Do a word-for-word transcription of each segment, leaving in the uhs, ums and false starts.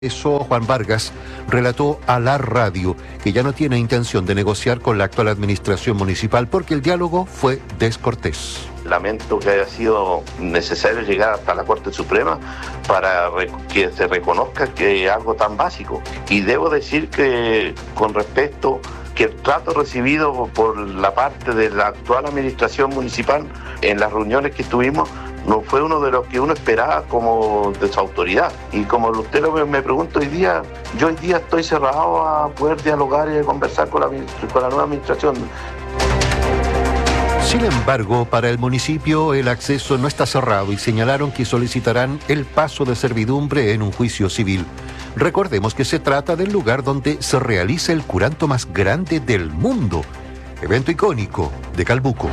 Eso Juan Vargas relató a la radio que ya no tiene intención de negociar con la actual administración municipal porque el diálogo fue descortés. Lamento que haya sido necesario llegar hasta la Corte Suprema para que se reconozca que es algo tan básico. Y debo decir que con respecto que el trato recibido por la parte de la actual administración municipal en las reuniones que tuvimos no fue uno de los que uno esperaba como de su autoridad. Y como usted lo me pregunta hoy día, yo hoy día estoy cerrado a poder dialogar y conversar con la, con la nueva administración. Sin embargo, para el municipio el acceso no está cerrado y señalaron que solicitarán el paso de servidumbre en un juicio civil. Recordemos que se trata del lugar donde se realiza el curanto más grande del mundo, evento icónico de Calbuco.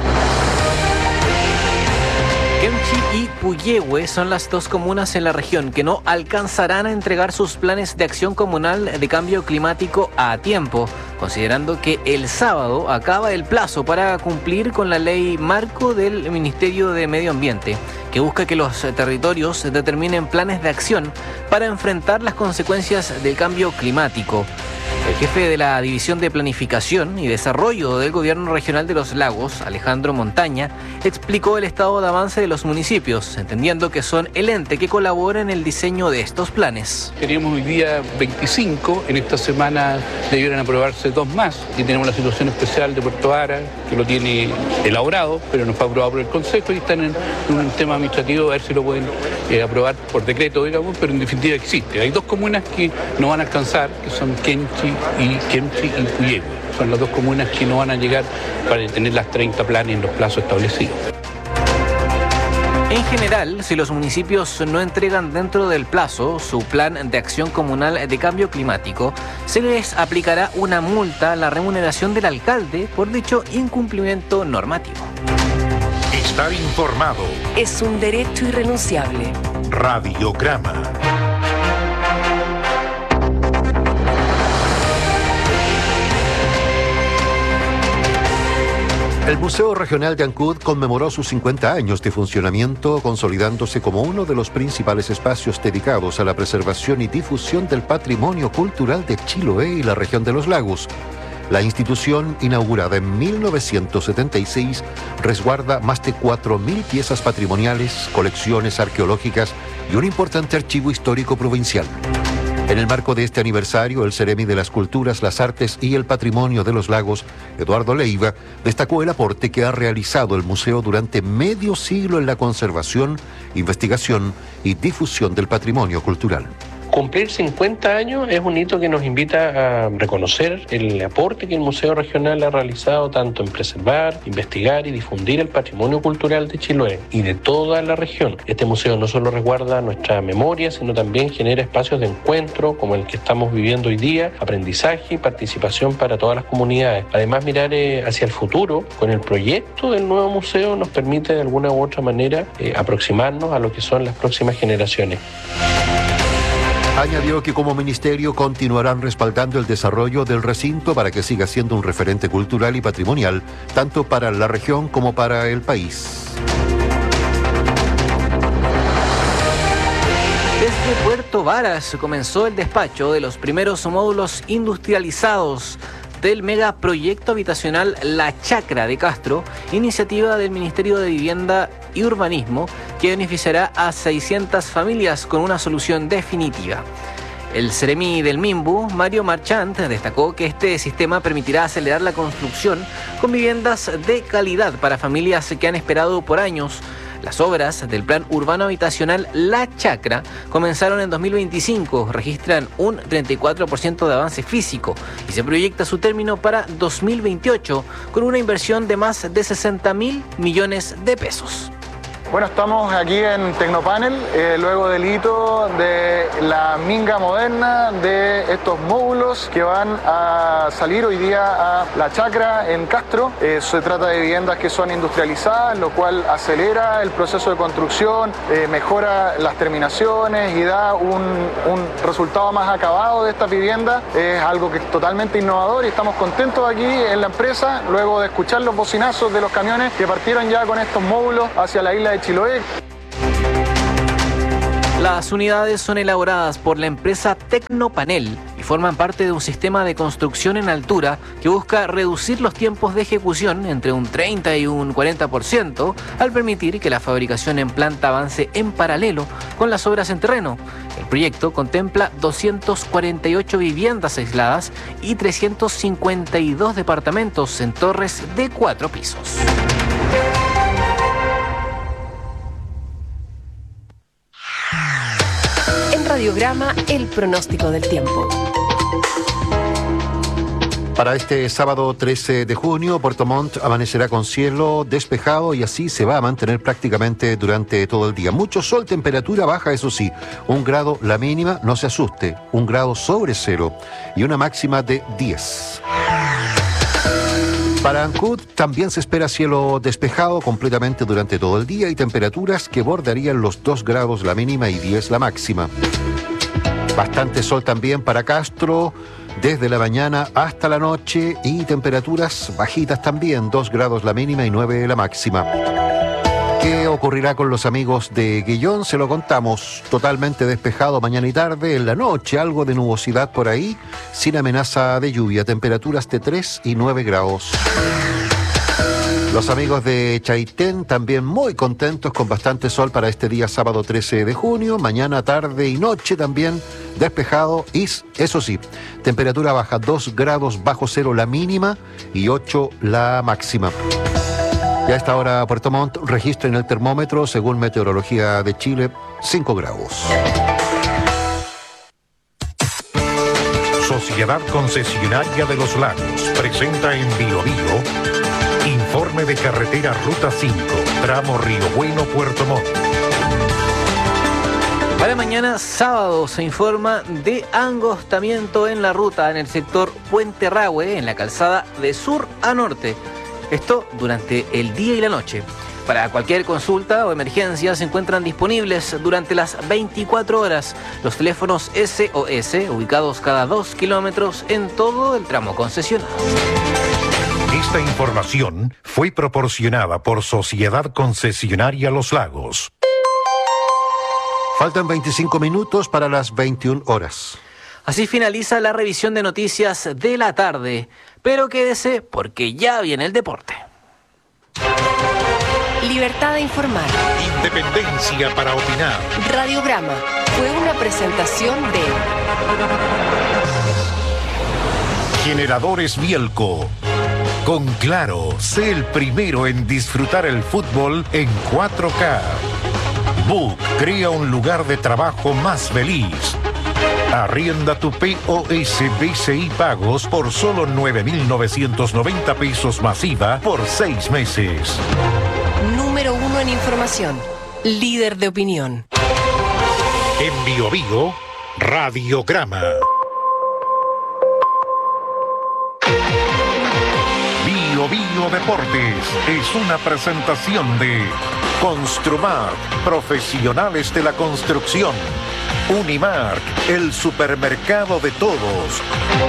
Kemchi y Puyehue son las dos comunas en la región que no alcanzarán a entregar sus planes de acción comunal de cambio climático a tiempo, considerando que el sábado acaba el plazo para cumplir con la ley marco del Ministerio de Medio Ambiente, que busca que los territorios determinen planes de acción para enfrentar las consecuencias del cambio climático. El jefe de la División de Planificación y Desarrollo del Gobierno Regional de los Lagos, Alejandro Montaña, explicó el estado de avance de los municipios, entendiendo que son el ente que colabora en el diseño de estos planes. Teníamos hoy día veinticinco, en esta semana debieran aprobarse dos más, y tenemos la situación especial de Puerto Ara, que lo tiene elaborado, pero no fue aprobado por el Consejo y están en un tema administrativo, a ver si lo pueden eh, aprobar por decreto, digamos, pero en definitiva existe. Hay dos comunas que no van a alcanzar, que son Kemchi y Kemchi y Puyehue. Son las dos comunas que no van a llegar para tener las treinta planes en los plazos establecidos. En general, si los municipios no entregan dentro del plazo su plan de acción comunal de cambio climático, se les aplicará una multa a la remuneración del alcalde por dicho incumplimiento normativo. Estar informado es un derecho irrenunciable. Radiograma. El Museo Regional de Ancud conmemoró sus cincuenta años de funcionamiento, consolidándose como uno de los principales espacios dedicados a la preservación y difusión del patrimonio cultural de Chiloé y la región de los lagos. La institución, inaugurada en mil novecientos setenta y seis, resguarda más de cuatro mil piezas patrimoniales, colecciones arqueológicas y un importante archivo histórico provincial. En el marco de este aniversario, el Ceremi de las Culturas, las Artes y el Patrimonio de los Lagos, Eduardo Leiva, destacó el aporte que ha realizado el museo durante medio siglo en la conservación, investigación y difusión del patrimonio cultural. Cumplir cincuenta años es un hito que nos invita a reconocer el aporte que el Museo Regional ha realizado tanto en preservar, investigar y difundir el patrimonio cultural de Chiloé y de toda la región. Este museo no solo resguarda nuestra memoria, sino también genera espacios de encuentro como el que estamos viviendo hoy día, aprendizaje y participación para todas las comunidades. Además, mirar eh, hacia el futuro con el proyecto del nuevo museo nos permite de alguna u otra manera eh, aproximarnos a lo que son las próximas generaciones. Añadió que como ministerio continuarán respaldando el desarrollo del recinto para que siga siendo un referente cultural y patrimonial, tanto para la región como para el país. Desde Puerto Varas comenzó el despacho de los primeros módulos industrializados del megaproyecto habitacional La Chacra de Castro, iniciativa del Ministerio de Vivienda y Urbanismo que beneficiará a seiscientas familias con una solución definitiva. El Ceremi del Mimbu, Mario Marchant, destacó que este sistema permitirá acelerar la construcción con viviendas de calidad para familias que han esperado por años. Las obras del Plan Urbano Habitacional La Chacra comenzaron en dos mil veinticinco, registran un treinta y cuatro por ciento de avance físico y se proyecta su término para dos mil veintiocho con una inversión de más de sesenta mil millones de pesos. Bueno, estamos aquí en Tecnopanel, eh, luego del hito de la minga moderna de estos módulos que van a salir hoy día a La Chacra en Castro. Eh, se trata de viviendas que son industrializadas, lo cual acelera el proceso de construcción, eh, mejora las terminaciones y da un, un resultado más acabado de estas viviendas. Es algo que es totalmente innovador y estamos contentos aquí en la empresa, luego de escuchar los bocinazos de los camiones que partieron ya con estos módulos hacia la isla de Chiloé. Las unidades son elaboradas por la empresa Tecnopanel y forman parte de un sistema de construcción en altura que busca reducir los tiempos de ejecución entre un treinta y un cuarenta por ciento al permitir que la fabricación en planta avance en paralelo con las obras en terreno. El proyecto contempla doscientas cuarenta y ocho viviendas aisladas y trescientos cincuenta y dos departamentos en torres de cuatro pisos. Radiograma, el pronóstico del tiempo. Para este sábado trece de junio, Puerto Montt amanecerá con cielo despejado y así se va a mantener prácticamente durante todo el día. Mucho sol, temperatura baja, eso sí, un grado la mínima, no se asuste, un grado sobre cero y una máxima de diez. Para Ancud también se espera cielo despejado completamente durante todo el día y temperaturas que bordearían los dos grados la mínima y diez la máxima. Bastante sol también para Castro desde la mañana hasta la noche y temperaturas bajitas también, dos grados la mínima y nueve la máxima. ¿Qué ocurrirá con los amigos de Guillón? Se lo contamos. Totalmente despejado mañana y tarde. En la noche algo de nubosidad por ahí, sin amenaza de lluvia. Temperaturas de tres y nueve grados. Los amigos de Chaitén también muy contentos con bastante sol para este día sábado trece de junio. Mañana, tarde y noche también despejado y, eso sí, temperatura baja, dos grados bajo cero la mínima y ocho la máxima. Y a esta hora Puerto Montt registra en el termómetro, según Meteorología de Chile, cinco grados. Sociedad Concesionaria de los Lagos presenta en Bio Bio informe de carretera Ruta cinco, tramo Río Bueno, Puerto Montt. Para mañana sábado se informa de angostamiento en la ruta en el sector Puente Rahue, en la calzada de sur a norte. Esto durante el día y la noche. Para cualquier consulta o emergencia se encuentran disponibles durante las veinticuatro horas los teléfonos S O S ubicados cada dos kilómetros en todo el tramo concesionado. Esta información fue proporcionada por Sociedad Concesionaria Los Lagos. Faltan veinticinco minutos para las veintiuna horas. Así finaliza la revisión de noticias de la tarde, pero quédese porque ya viene el deporte. Libertad de informar. Independencia para opinar. Radiograma fue una presentación de Generadores Bielco. Con Claro, sé el primero en disfrutar el fútbol en cuatro K. Book crea un lugar de trabajo más feliz. Arrienda tu P O S B C I Pagos por solo nueve mil novecientos noventa pesos masiva por seis meses. Número uno en información. Líder de opinión. En Bio Bio, Radiograma. Bio Bio Deportes es una presentación de Construmark, profesionales de la construcción. Unimark, el supermercado de todos.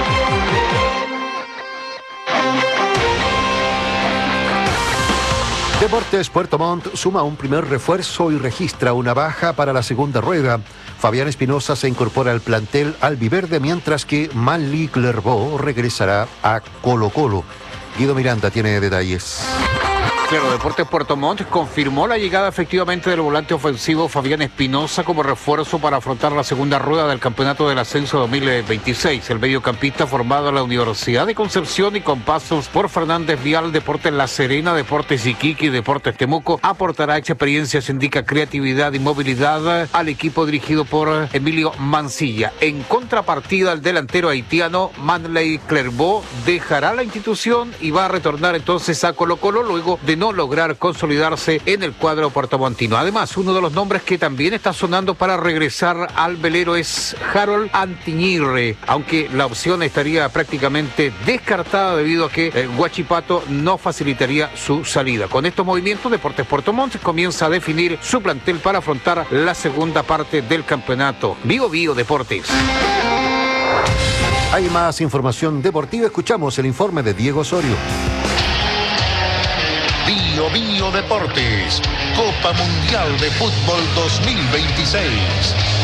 Deportes Puerto Montt suma un primer refuerzo y registra una baja para la segunda rueda. Fabián Espinosa se incorpora al plantel albiverde, mientras que Manly Clervaux regresará a Colo Colo. Guido Miranda tiene detalles. Claro, Deportes Puerto Montt confirmó la llegada efectivamente del volante ofensivo Fabián Espinosa como refuerzo para afrontar la segunda rueda del Campeonato del Ascenso dos mil veintiséis. El mediocampista formado en la Universidad de Concepción y con pasos por Fernández Vial, Deportes La Serena, Deportes Iquique y Deportes Temuco aportará experiencia, se indica creatividad y movilidad al equipo dirigido por Emilio Mancilla. En contrapartida, el delantero haitiano Manley Clervaux dejará la institución y va a retornar entonces a Colo Colo luego de no lograr consolidarse en el cuadro puertomontino. Además, uno de los nombres que también está sonando para regresar al velero es Harold Antiñirre, aunque la opción estaría prácticamente descartada debido a que el Huachipato no facilitaría su salida. Con estos movimientos, Deportes Puerto Montt comienza a definir su plantel para afrontar la segunda parte del campeonato. Bio Bio Deportes. Hay más información deportiva. Escuchamos el informe de Diego Osorio. Bio Bio Deportes, Copa Mundial de Fútbol dos mil veintiséis.